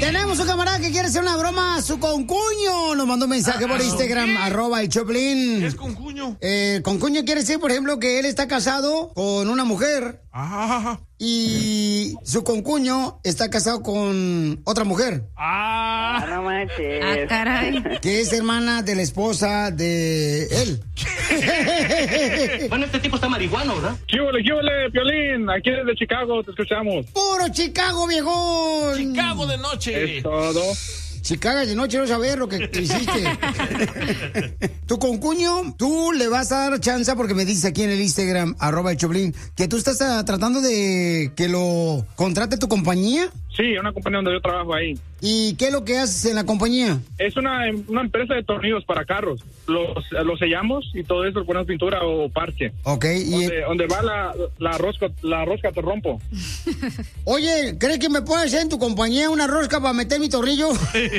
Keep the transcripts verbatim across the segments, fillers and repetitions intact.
Tenemos un camarada que quiere hacer una broma a su concuño. Nos mandó un mensaje por Instagram, ¿qué? Arroba el Choplin. ¿Qué es concuño? Eh, concuño quiere decir, por ejemplo, que él está casado con una mujer. Ajá. Y su concuño está casado con otra mujer. Ah, no manches. Ah, caray. Que es hermana de la esposa de él. Bueno, este tipo está marihuano, ¿verdad? ¿Qué huele, qué huele, Piolín? Aquí desde Chicago te escuchamos. ¡Puro Chicago, viejón! Chicago de noche. Es todo. Si cagas de noche, no saber lo que hiciste. Tu concuño, tú le vas a dar chance porque me dice aquí en el Instagram, arroba el Choplin, que tú estás uh, tratando de que lo contrate tu compañía. Sí, una compañía donde yo trabajo ahí. ¿Y qué es lo que haces en la compañía? Es una, una empresa de tornillos para carros. Los, los sellamos y todo eso, le ponemos pintura o parche. Ok. Y donde, donde va la, la rosca, la rosca te rompo. Oye, ¿crees que me puedes hacer en tu compañía una rosca para meter mi tornillo?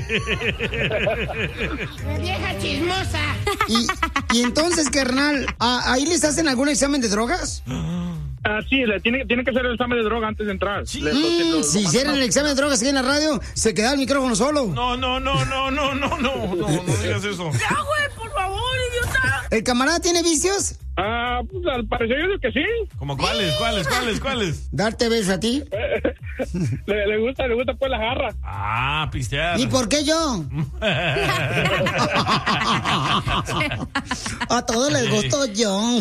¡Vieja chismosa! Y, y entonces, carnal, ¿ahí les hacen algún examen de drogas? Ah, sí, le tiene, tiene que hacer el examen de droga antes de entrar. Sí. Le, Mm, lo, lo, si lo hicieran más- el examen de drogas aquí en la radio, se queda el micrófono solo. No, no, no, no, no, no, no, no, no digas eso. ¡Ya, güey, por favor, idiota! ¿El camarada tiene vicios? Ah, pues al parecer yo creo que sí. ¿Cómo cuáles, cuáles, cuáles, cuáles? ¿Darte beso a ti? le, le gusta, le gusta pues la jarra. Ah, pistear. ¿Y por qué yo? A todos les gusto yo.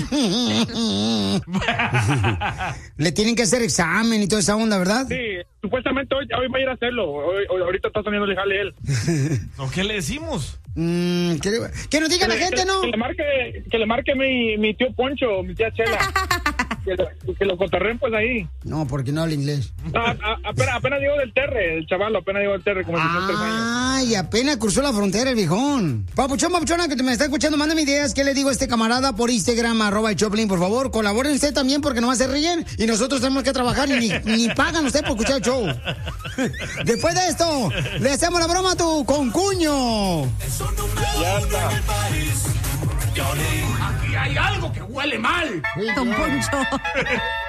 Le tienen que hacer examen y toda esa onda, ¿verdad? Sí, supuestamente hoy, hoy va a ir a hacerlo. Hoy, hoy- ahorita está saliendo de jale él. ¿No, qué le decimos? Mm, que, que nos diga la Que- gente, que- ¿no? Que le marque, que le marque mi, mi tío Poncho, mi tía Chela. que, lo, que lo cotorreen pues ahí. No, porque no habla inglés. No, a- a- apenas, apenas llegó del Terre, el chaval apenas llegó del Terre, como si fuera tres años. Ay, apenas cruzó la frontera el viejón. Papuchón, papuchona, que te me está escuchando, mándame ideas. ¿Qué le digo a este camarada por Instagram, arroba el Choplin, por favor? Colaboren usted también porque nomás se ríen y nosotros tenemos que trabajar y ni, ni pagan usted por escuchar el show. Después de esto, le hacemos la broma a tu concuño. Ya está. Aquí hay algo que huele mal. Sí, Don yo. Poncho.